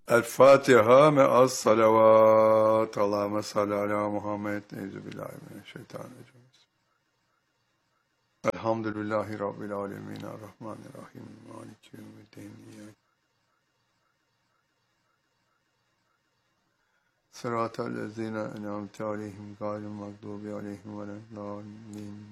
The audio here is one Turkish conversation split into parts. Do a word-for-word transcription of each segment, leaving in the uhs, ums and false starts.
El Fatiha me'as salavat. Allahümme salli ala Muhammed. Euzubillahimineşşeytanirracim. Elhamdülillahi Rabbil alemin. Errahmanirrahim. Maliki yevmiddin. Sıratal lezine en'amte aleyhim gayril mağdubi aleyhim veleddallin.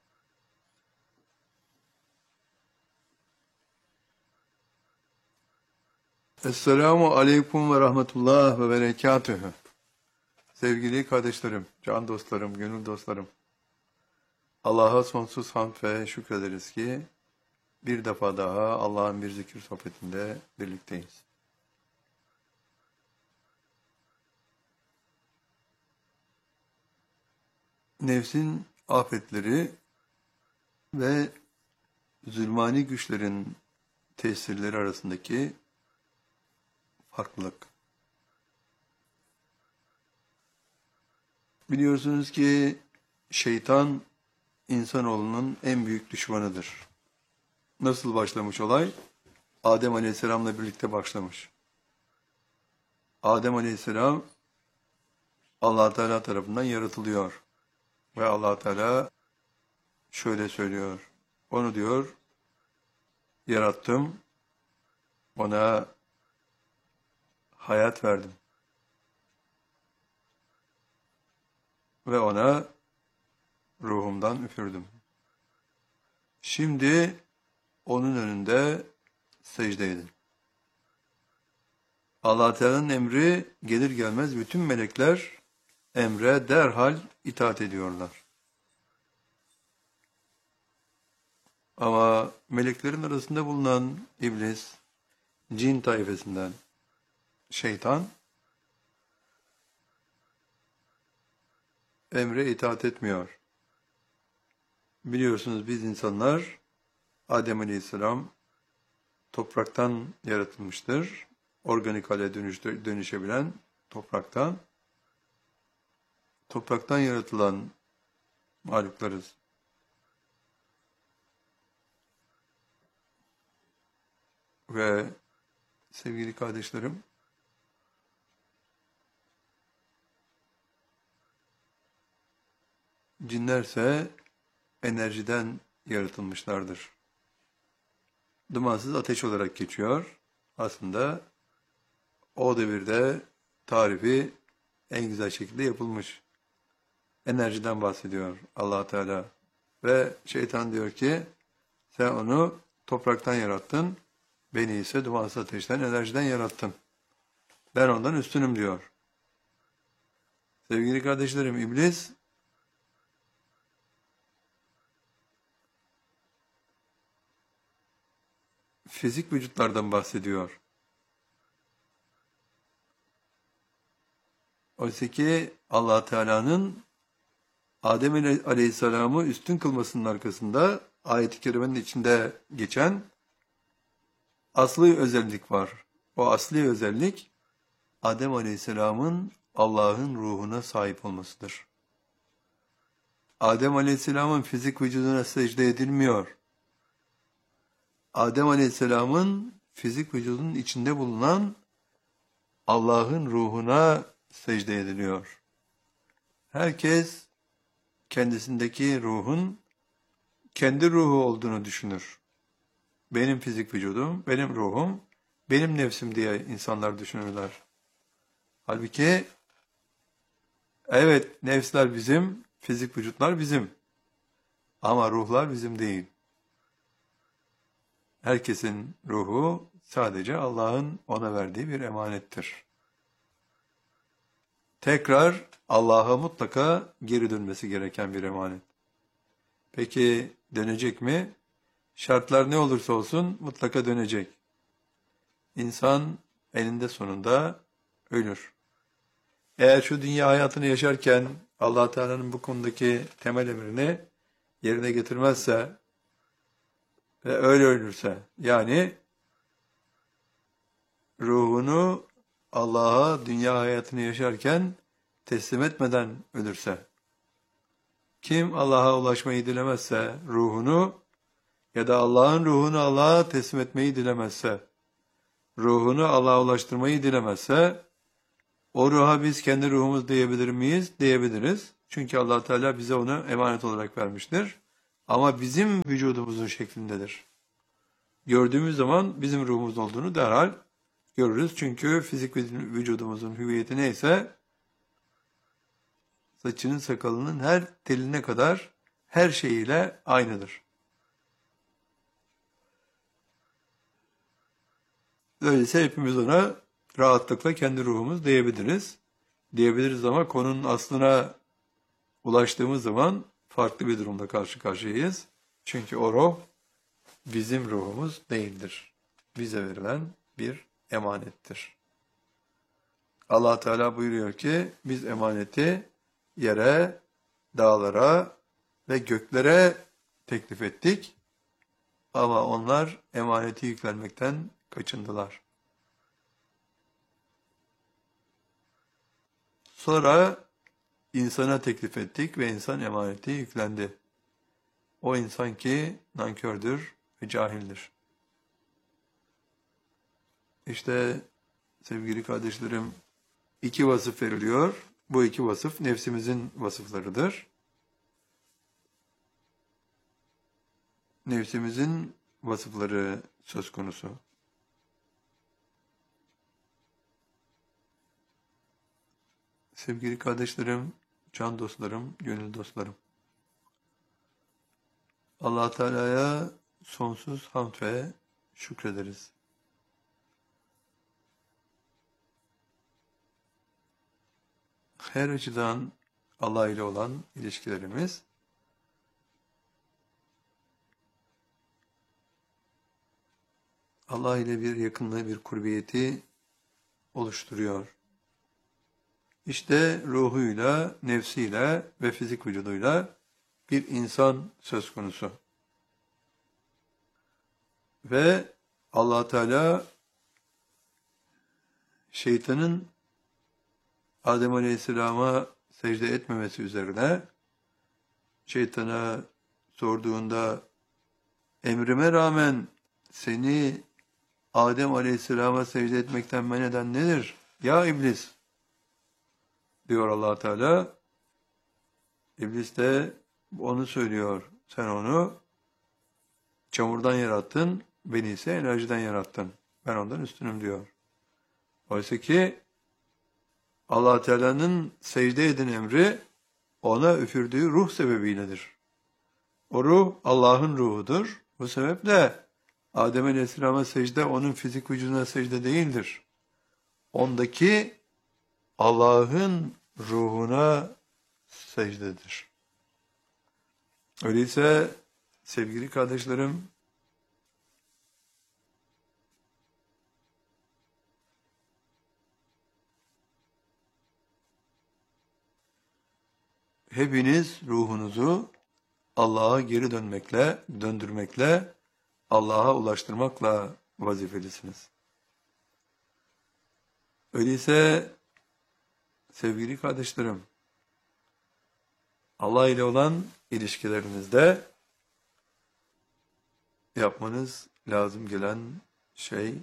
Esselamu aleyküm ve rahmetullah ve berekatühü. Sevgili kardeşlerim, can dostlarım, gönül dostlarım. Allah'a sonsuz hamd ve şükrederiz ki bir defa daha Allah'ın bir zikir sohbetinde birlikteyiz. Nefsin afetleri ve zulmani güçlerin tesirleri arasındaki farklılık. Biliyorsunuz ki şeytan insanoğlunun en büyük düşmanıdır. Nasıl başlamış olay? Adem Aleyhisselam'la birlikte başlamış. Adem Aleyhisselam Allah Teala tarafından yaratılıyor. Ve Allah Teala şöyle söylüyor. Onu diyor, yarattım, ona hayat verdim. Ve ona ruhumdan üfürdüm. Şimdi onun önünde secde edin. Allah Teala'nın emri gelir gelmez bütün melekler emre derhal itaat ediyorlar. Ama meleklerin arasında bulunan iblis, cin tayfesinden şeytan emre itaat etmiyor. Biliyorsunuz biz insanlar Adem Aleyhisselam topraktan yaratılmıştır. Organik hale dönüştür, dönüşebilen topraktan. Topraktan yaratılan mahluklarız. Ve sevgili kardeşlerim, cinlerse enerjiden yaratılmışlardır. Dumansız ateş olarak geçiyor. Aslında o devirde tarifi en güzel şekilde yapılmış. Enerjiden bahsediyor Allah Teala. Ve şeytan diyor ki, sen onu topraktan yarattın, beni ise dumansız ateşten, enerjiden yarattın. Ben ondan üstünüm diyor. Sevgili kardeşlerim, iblis fizik vücutlardan bahsediyor. Oysa ki Allah Teala'nın Adem Aleyhisselam'ı üstün kılmasının arkasında ayet-i kerimenin içinde geçen asli özellik var. O asli özellik Adem Aleyhisselam'ın Allah'ın ruhuna sahip olmasıdır. Adem Aleyhisselam'ın fizik vücuduna secde edilmiyor. Adem Aleyhisselam'ın fizik vücudunun içinde bulunan Allah'ın ruhuna secde ediliyor. Herkes kendisindeki ruhun kendi ruhu olduğunu düşünür. Benim fizik vücudum, benim ruhum, benim nefsim diye insanlar düşünürler. Halbuki evet, nefsler bizim, fizik vücutlar bizim. Ama ruhlar bizim değil. Herkesin ruhu sadece Allah'ın ona verdiği bir emanettir. Tekrar Allah'a mutlaka geri dönmesi gereken bir emanet. Peki dönecek mi? Şartlar ne olursa olsun mutlaka dönecek. İnsan eninde sonunda ölür. Eğer şu dünya hayatını yaşarken Allah Teala'nın bu konudaki temel emrini yerine getirmezse ve öyle ölürse, yani ruhunu Allah'a dünya hayatını yaşarken teslim etmeden ölürse, kim Allah'a ulaşmayı dilemezse ruhunu ya da Allah'ın ruhunu Allah'a teslim etmeyi dilemezse, ruhunu Allah'a ulaştırmayı dilemezse, o ruha biz kendi ruhumuz diyebilir miyiz? Diyebiliriz. Çünkü Allah Teala bize onu emanet olarak vermiştir. Ama bizim vücudumuzun şeklindedir. Gördüğümüz zaman bizim ruhumuz olduğunu derhal görürüz. Çünkü fizik vücudumuzun hüviyeti neyse, saçının sakalının her teline kadar her şeyiyle aynıdır. Öyleyse hepimiz ona rahatlıkla kendi ruhumuz diyebiliriz. Diyebiliriz ama konunun aslına ulaştığımız zaman farklı bir durumda karşı karşıyayız. Çünkü o ruh bizim ruhumuz değildir. Bize verilen bir emanettir. Allah Teala buyuruyor ki biz emaneti yere, dağlara ve göklere teklif ettik. Ama onlar emaneti yüklenmekten kaçındılar. Sonra insana teklif ettik ve insan emaneti yüklendi. O insan ki nankördür ve cahildir. İşte sevgili kardeşlerim, iki vasıf veriliyor. Bu iki vasıf nefsimizin vasıflarıdır. Nefsimizin vasıfları söz konusu. Sevgili kardeşlerim, can dostlarım, gönül dostlarım. Allah Teala'ya sonsuz hamd ve şükrederiz. Her açıdan Allah ile olan ilişkilerimiz Allah ile bir yakınlığı, bir kurbiyeti oluşturuyor. İşte ruhuyla, nefsiyle ve fizik vücuduyla bir insan söz konusu. Ve Allah Teala şeytanın Adem Aleyhisselam'a secde etmemesi üzerine şeytana sorduğunda emrime rağmen seni Adem Aleyhisselam'a secde etmekten men eden nedir? Ya iblis, diyor Allah Teala. İblis de onu söylüyor. Sen onu çamurdan yarattın, beni ise enerjiden yarattın. Ben ondan üstünüm diyor. Oysa ki Allah Teala'nın secde edin emri ona üfürdüğü ruh sebebiyledir. O ruh Allah'ın ruhudur. Bu sebeple Adem Aleyhisselam'a secde onun fizik vücuduna secde değildir. Ondaki Allah'ın ruhuna secdedir. Öyleyse sevgili kardeşlerim, hepiniz ruhunuzu Allah'a geri dönmekle, döndürmekle, Allah'a ulaştırmakla vazifelisiniz. Öyleyse sevgili kardeşlerim, Allah ile olan ilişkilerinizde yapmanız lazım gelen şey,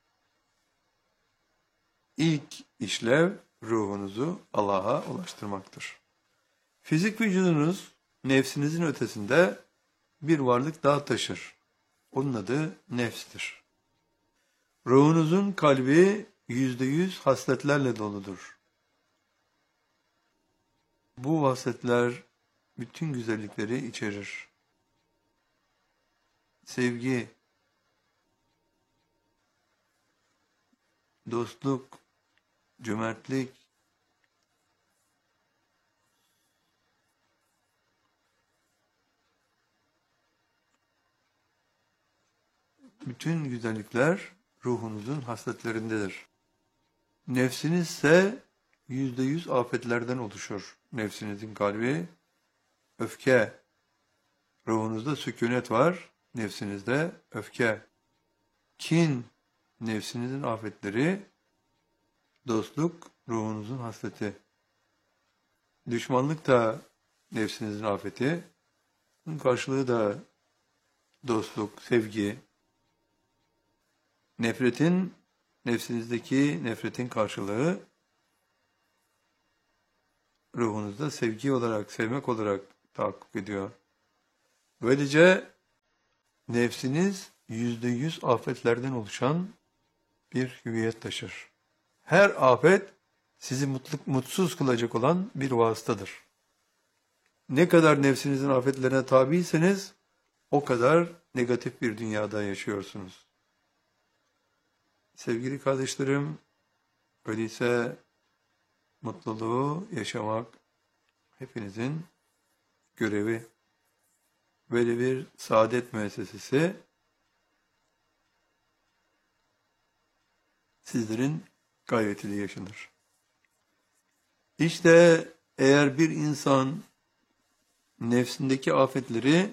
ilk işlev ruhunuzu Allah'a ulaştırmaktır. Fizik vücudunuz nefsinizin ötesinde bir varlık daha taşır. Onun adı nefstir. Ruhunuzun kalbi yüzde yüz hasletlerle doludur. Bu hasletler bütün güzellikleri içerir. Sevgi, dostluk, cömertlik, bütün güzellikler ruhunuzun hasletlerindedir. Nefsiniz ise yüzde yüz afetlerden oluşur. Nefsinizin kalbi, öfke, ruhunuzda sükunet var, nefsinizde öfke, kin, nefsinizin afetleri, dostluk, ruhunuzun hasleti, düşmanlık da nefsinizin afeti, bunun karşılığı da dostluk, sevgi, nefretin nefsinizdeki nefretin karşılığı ruhunuzda sevgi olarak, sevmek olarak tahakkuk ediyor. Böylece nefsiniz yüzde yüz afetlerden oluşan bir hüviyet taşır. Her afet sizi mutlu, mutsuz kılacak olan bir vasıtadır. Ne kadar nefsinizin afetlerine tabiyseniz o kadar negatif bir dünyada yaşıyorsunuz. Sevgili kardeşlerim, öyleyse mutluluğu yaşamak hepinizin görevi. Böyle bir saadet müessesesi sizlerin gayretiyle yaşanır. İşte eğer bir insan nefsindeki afetleri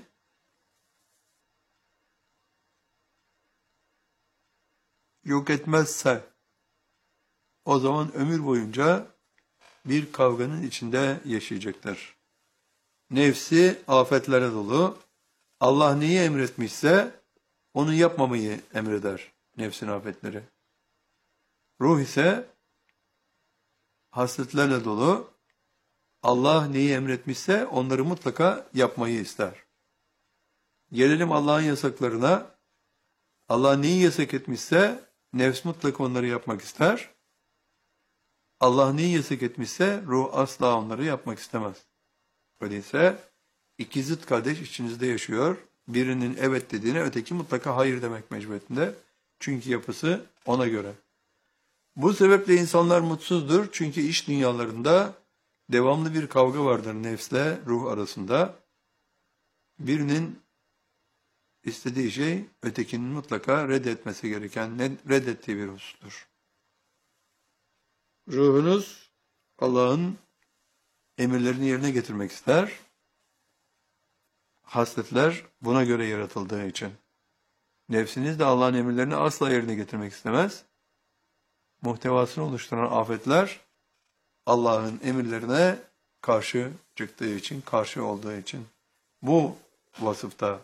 yok etmezse o zaman ömür boyunca bir kavganın içinde yaşayacaktır. Nefsi afetlere dolu. Allah neyi emretmişse onu yapmamayı emreder nefsin afetleri. Ruh ise hasletlerle dolu. Allah neyi emretmişse onları mutlaka yapmayı ister. Gelelim Allah'ın yasaklarına. Allah neyi yasak etmişse nefs mutlaka onları yapmak ister. Allah neyi yasak etmişse ruh asla onları yapmak istemez. Öyleyse iki zıt kardeş içinizde yaşıyor. Birinin evet dediğine öteki mutlaka hayır demek mecburiyetinde. Çünkü yapısı ona göre. Bu sebeple insanlar mutsuzdur. Çünkü iş dünyalarında devamlı bir kavga vardır nefsle ruh arasında. Birinin istediği şey ötekinin mutlaka reddetmesi gereken, reddettiği bir husustur. Ruhunuz Allah'ın emirlerini yerine getirmek ister. Hasletler buna göre yaratıldığı için. Nefsiniz de Allah'ın emirlerini asla yerine getirmek istemez. Muhtevasını oluşturan afetler Allah'ın emirlerine karşı çıktığı için, karşı olduğu için. Bu vasıfta.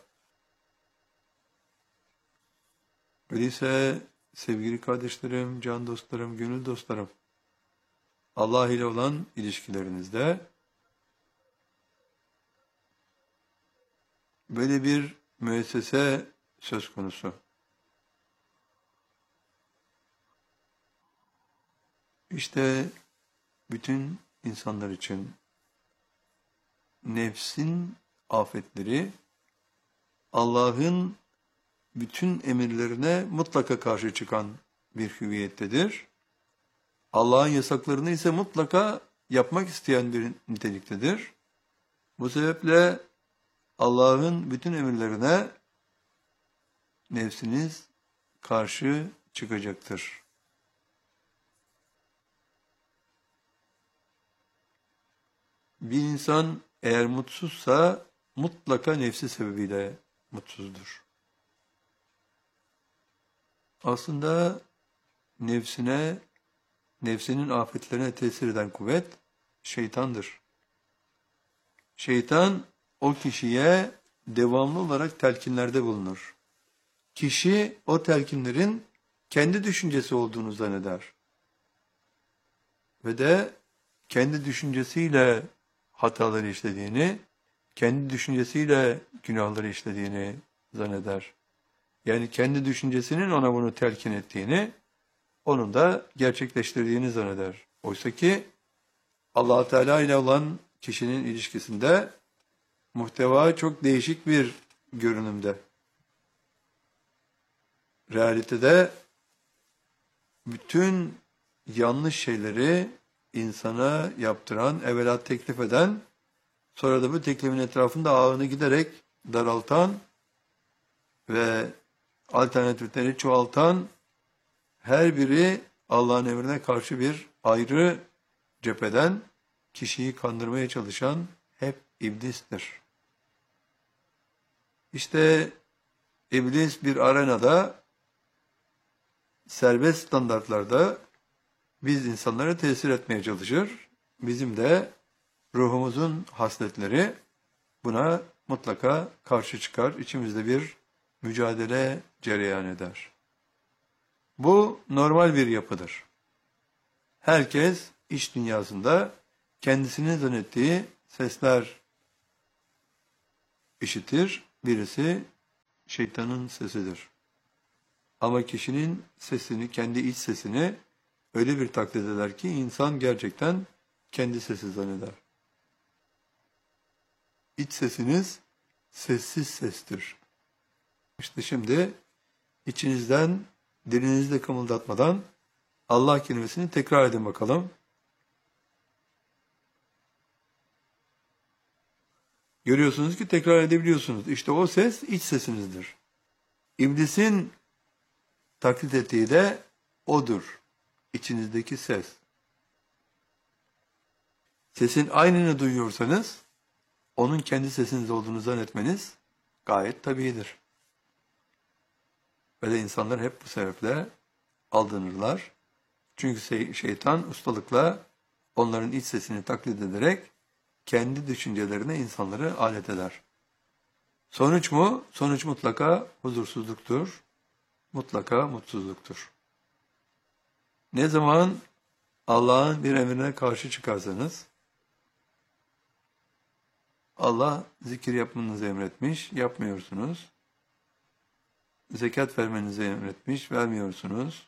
Öyleyse sevgili kardeşlerim, can dostlarım, gönül dostlarım, Allah ile olan ilişkilerinizde böyle bir müessese söz konusu. İşte bütün insanlar için nefsin afetleri Allah'ın bütün emirlerine mutlaka karşı çıkan bir hüviyettedir. Allah'ın yasaklarını ise mutlaka yapmak isteyen bir niteliktedir. Bu sebeple Allah'ın bütün emirlerine nefsiniz karşı çıkacaktır. Bir insan eğer mutsuzsa mutlaka nefsi sebebiyle mutsuzdur. Aslında nefsine, nefsinin afetlerine tesir eden kuvvet şeytandır. Şeytan o kişiye devamlı olarak telkinlerde bulunur. Kişi o telkinlerin kendi düşüncesi olduğunu zanneder. Ve de kendi düşüncesiyle hataları işlediğini, kendi düşüncesiyle günahları işlediğini zanneder. Yani kendi düşüncesinin ona bunu telkin ettiğini, onun da gerçekleştirdiğini zanneder. Oysa ki Allah Teala ile olan kişinin ilişkisinde muhteva çok değişik bir görünümde. Realitede bütün yanlış şeyleri insana yaptıran, evvela teklif eden, sonra da bu teklifin etrafında ağını giderek daraltan ve alternatifleri çoğaltan, her biri Allah'ın emrine karşı bir ayrı cepheden kişiyi kandırmaya çalışan hep iblistir. İşte iblis bir arenada, serbest standartlarda biz insanlara tesir etmeye çalışır. Bizim de ruhumuzun hasletleri buna mutlaka karşı çıkar. İçimizde bir mücadele cereyan eder. Bu normal bir yapıdır. Herkes iç dünyasında kendisinin zannettiği sesler işitir. Birisi şeytanın sesidir. Ama kişinin sesini, kendi iç sesini öyle bir taklit eder ki insan gerçekten kendi sesi zanneder. İç sesiniz sessiz sestir. İşte şimdi içinizden dilinizle kımıldatmadan Allah kelimesini tekrar edin bakalım. Görüyorsunuz ki tekrar edebiliyorsunuz. İşte o ses iç sesinizdir. İblisin taklit ettiği de odur. İçinizdeki ses. Sesin aynını duyuyorsanız onun kendi sesiniz olduğunu zannetmeniz gayet tabiidir. Böyle insanlar hep bu sebeple aldanırlar. Çünkü şeytan ustalıkla onların iç sesini taklit ederek kendi düşüncelerine insanları alet eder. Sonuç mu? Sonuç mutlaka huzursuzluktur. Mutlaka mutsuzluktur. Ne zaman Allah'ın bir emrine karşı çıkarsanız, Allah zikir yapmanızı emretmiş, yapmıyorsunuz. Zekat vermenizi emretmiş, vermiyorsunuz.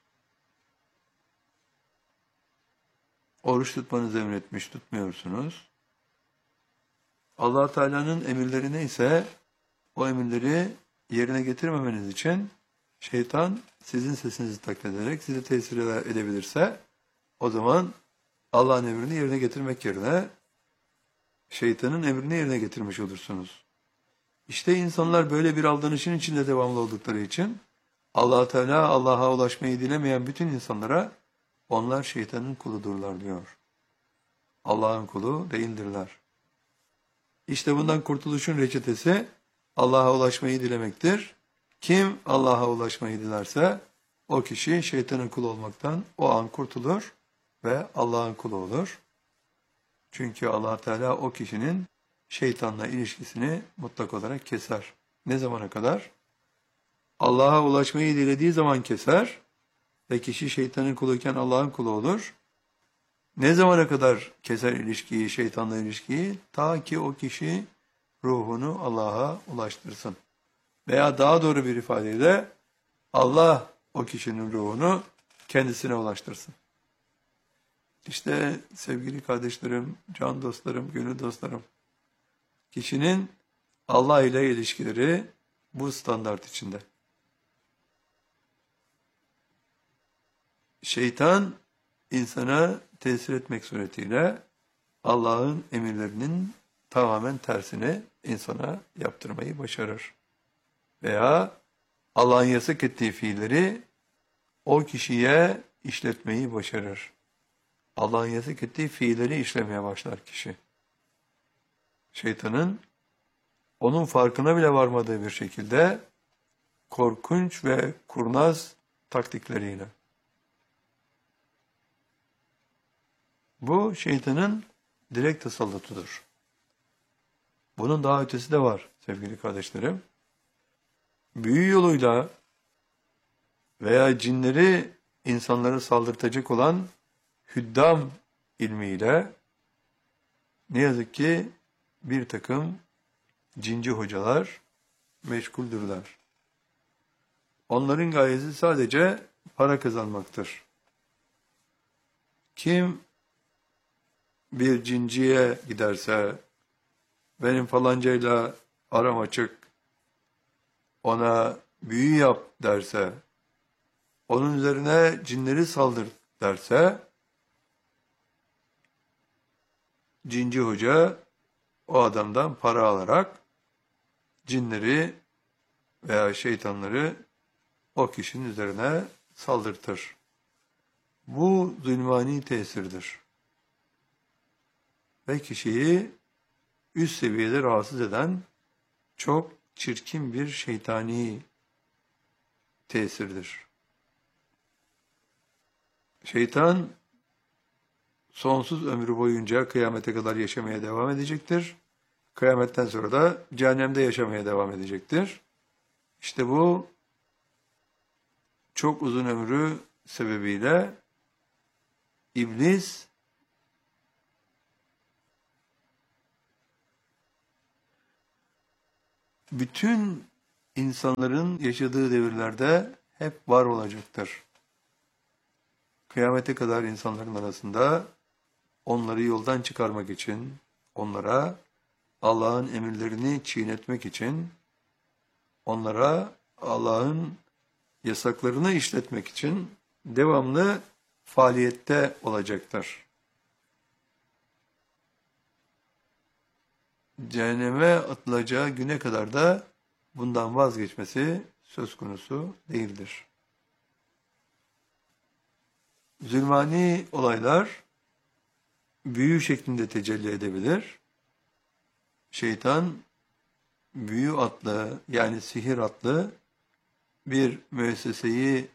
Oruç tutmanızı emretmiş, tutmuyorsunuz. Allah Teala'nın emirleri neyse o emirleri yerine getirmemeniz için şeytan sizin sesinizi taklit ederek sizi tesir edebilirse o zaman Allah'ın emrini yerine getirmek yerine şeytanın emrini yerine getirmiş olursunuz. İşte insanlar böyle bir aldanışın içinde devamlı oldukları için Allah Teala Allah'a ulaşmayı dilemeyen bütün insanlara onlar şeytanın kuludurlar diyor. Allah'ın kulu değildirler. İşte bundan kurtuluşun reçetesi Allah'a ulaşmayı dilemektir. Kim Allah'a ulaşmayı dilerse o kişi şeytanın kulu olmaktan o an kurtulur ve Allah'ın kulu olur. Çünkü Allah Teala o kişinin şeytanla ilişkisini mutlak olarak keser. Ne zamana kadar? Allah'a ulaşmayı dilediği zaman keser ve kişi şeytanın kuluyken Allah'ın kulu olur. Ne zamana kadar keser ilişkiyi, şeytanla ilişkiyi? Ta ki o kişi ruhunu Allah'a ulaştırsın. Veya daha doğru bir ifadeyle Allah o kişinin ruhunu kendisine ulaştırsın. İşte sevgili kardeşlerim, can dostlarım, gönül dostlarım, kişinin Allah ile ilişkileri bu standart içinde. Şeytan insana tesir etmek suretiyle Allah'ın emirlerinin tamamen tersini insana yaptırmayı başarır. Veya Allah'ın yasak ettiği fiilleri o kişiye işletmeyi başarır. Allah'ın yasak ettiği fiilleri işlemeye başlar kişi. Şeytanın onun farkına bile varmadığı bir şekilde korkunç ve kurnaz taktikleriyle. Bu şeytanın direkt tasallutudur. Bunun daha ötesi de var sevgili kardeşlerim. Büyü yoluyla veya cinleri insanlara saldırtacak olan hüddam ilmiyle ne yazık ki bir takım cinci hocalar meşguldürler. Onların gayesi sadece para kazanmaktır. Kim bir cinciye giderse, benim falancayla aram açık, ona büyü yap derse, onun üzerine cinleri saldır derse, cinci hoca o adamdan para alarak cinleri veya şeytanları o kişinin üzerine saldırtır. Bu zulmani tesirdir. Ve kişiyi üst seviyede rahatsız eden çok çirkin bir şeytani tesirdir. Şeytan sonsuz ömrü boyunca kıyamete kadar yaşamaya devam edecektir. Kıyametten sonra da cehennemde yaşamaya devam edecektir. İşte bu çok uzun ömrü sebebiyle iblis bütün insanların yaşadığı devirlerde hep var olacaktır. Kıyamete kadar insanların arasında onları yoldan çıkarmak için, onlara Allah'ın emirlerini çiğnetmek için, onlara Allah'ın yasaklarını işletmek için devamlı faaliyette olacaktır. Cehenneme atılacağı güne kadar da bundan vazgeçmesi söz konusu değildir. Zulmani olaylar büyü şeklinde tecelli edebilir. Şeytan büyü adlı yani sihir adlı bir müesseseyi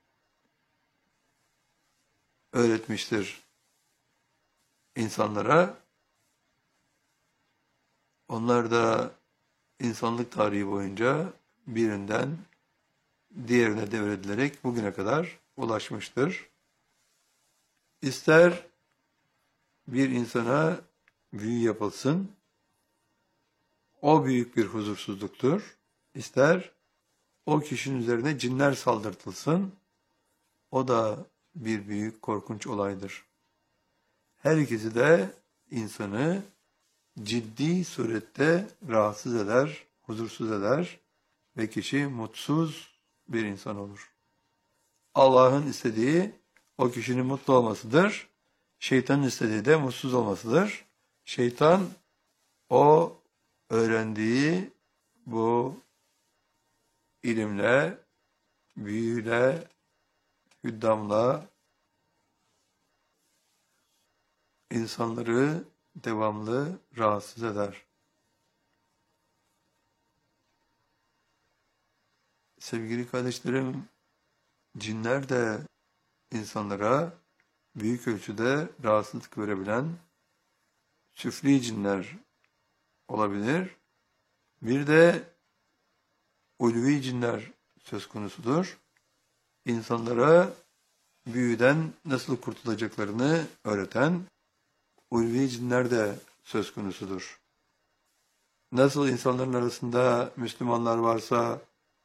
öğretmiştir insanlara. Onlar da insanlık tarihi boyunca birinden diğerine devredilerek bugüne kadar ulaşmıştır. İster bir insana büyü yapılsın, o büyük bir huzursuzluktur. İster o kişinin üzerine cinler saldırtılsın, o da bir büyük korkunç olaydır. Her ikisi de insanı ciddi surette rahatsız eder, huzursuz eder ve kişi mutsuz bir insan olur. Allah'ın istediği o kişinin mutlu olmasıdır. Şeytanın istediği de mutsuz olmasıdır. Şeytan o öğrendiği bu ilimle, büyüyle, hüddamla insanları devamlı rahatsız eder. Sevgili kardeşlerim, cinler de insanlara büyük ölçüde rahatsızlık verebilen süfli cinler olabilir. Bir de ulvi cinler söz konusudur. İnsanlara büyüden nasıl kurtulacaklarını öğreten ulvi cinler de söz konusudur. Nasıl insanların arasında Müslümanlar varsa,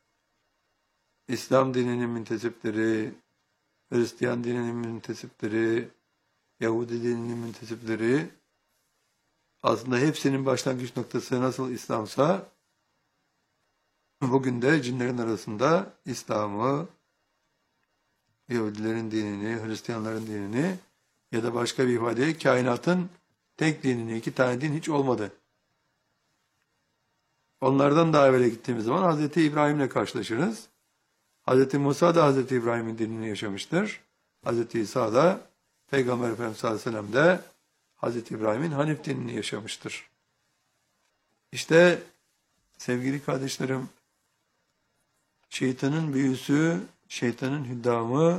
İslam dininin müntesipleri, Hristiyan dininin müntesipleri, Yahudi dininin müntesipleri, aslında hepsinin başlangıç noktası nasıl İslam'sa, bugün de cinlerin arasında İslam'ı, Yahudilerin dinini, Hristiyanların dinini ya da başka bir ifadeyle kainatın tek dinini, iki tane din hiç olmadı. Onlardan daha evvela gittiğimiz zaman Hazreti İbrahim'le karşılaşırız. Hazreti Musa da Hazreti İbrahim'in dinini yaşamıştır. Hazreti İsa da Peygamber Efendimiz sallallahu aleyhi ve sellem de Hazreti İbrahim'in Hanif dinini yaşamıştır. İşte sevgili kardeşlerim, şeytanın büyüsü, şeytanın hüddamı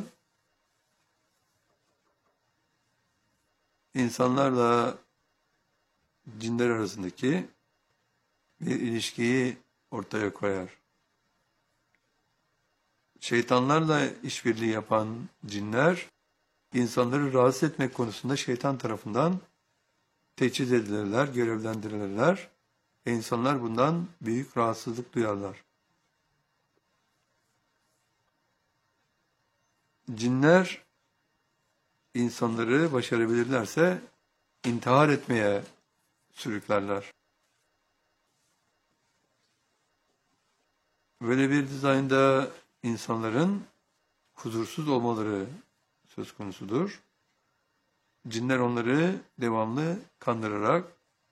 insanlarla cinler arasındaki bir ilişkiyi ortaya koyar. Şeytanlarla işbirliği yapan cinler, insanları rahatsız etmek konusunda şeytan tarafından teçhiz edilirler, görevlendirilirler ve insanlar bundan büyük rahatsızlık duyarlar. Cinler, insanları başarabilirlerse intihar etmeye sürüklerler. Böyle bir dizaynda insanların huzursuz olmaları söz konusudur. Cinler onları devamlı kandırarak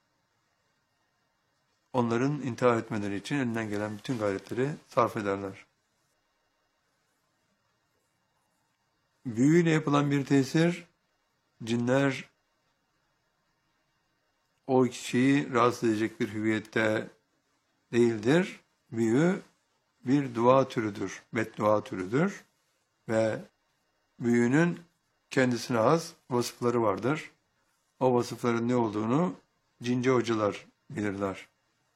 onların intihar etmeleri için elinden gelen bütün gayretleri sarf ederler. Büyüyle yapılan bir tesir, cinler o kişiyi rahatsız edecek bir hüviyette değildir. Büyü bir dua türüdür, beddua türüdür ve büyünün kendisine has vasıfları vardır. O vasıfların ne olduğunu cinci hocalar bilirler.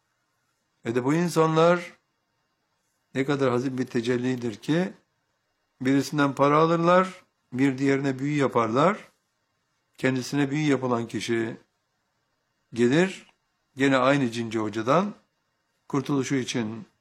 Ve de bu insanlar ne kadar hazin bir tecellidir ki birisinden para alırlar, bir diğerine büyü yaparlar. Kendisine büyü yapılan kişi gelir, gene aynı cinci hocadan kurtuluşu için